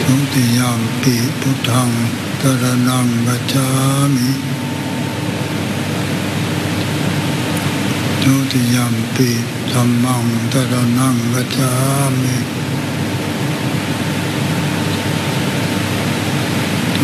ทุติยมปิพุทธังสรณังคัจฉามิทุติยมปิธัมมังสรณังคัจฉามิ